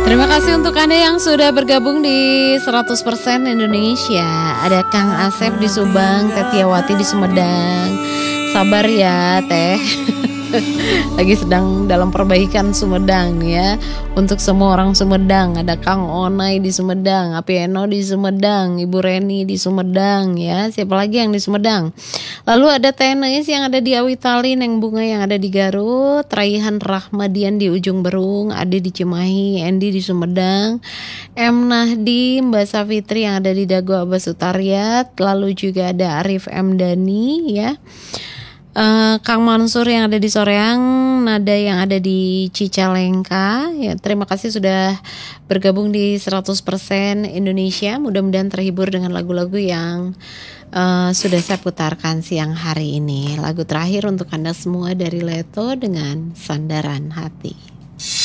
Terima kasih untuk Anda yang sudah bergabung di 100% Indonesia. Ada Kang Asep di Subang, Tetiawati di Sumedang. Sabar ya Teh. Lagi sedang dalam perbaikan Sumedang nih ya. Untuk semua orang Sumedang, ada Kang Onai di Sumedang, Apieno di Sumedang, Ibu Reni di Sumedang ya. Siapa lagi yang di Sumedang? Lalu ada Tenis yang ada di Awitali, Neng Bunga yang ada di Garut, Raihan Rahmadian di Ujung Berung, Ade di Cimahi, Endi di Sumedang, M Nahdi, Mbak Safitri yang ada di Dago Abbas Utariat, lalu juga ada Arif M Dani ya. Kang Mansur yang ada di Soreang, Nada yang ada di Cicalengka ya. Terima kasih sudah bergabung di 100% Indonesia. Mudah-mudahan terhibur dengan lagu-lagu yang sudah saya putarkan siang hari ini. Lagu terakhir untuk Anda semua dari Leto dengan Sandaran Hati.